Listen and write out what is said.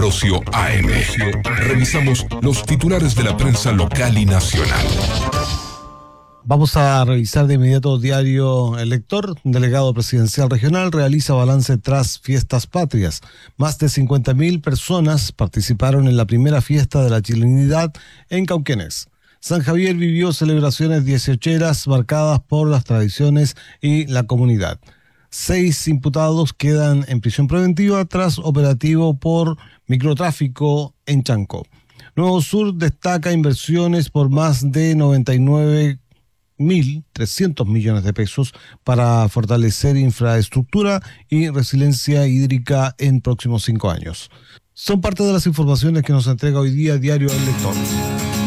Ambrosio AM. Revisamos los titulares de la prensa local y nacional. Vamos a revisar de inmediato Diario El Lector. Un delegado presidencial regional realiza balance tras fiestas patrias. Más de 50.000 personas participaron en la primera fiesta de la chilenidad en Cauquenes. San Javier vivió celebraciones 18eras marcadas por las tradiciones y la comunidad. 6 imputados quedan en prisión preventiva tras operativo por microtráfico en Chancó. Nuevo Sur destaca inversiones por más de 99.300 millones de pesos para fortalecer infraestructura y resiliencia hídrica en próximos 5 años. Son parte de las informaciones que nos entrega hoy día Diario El Lector.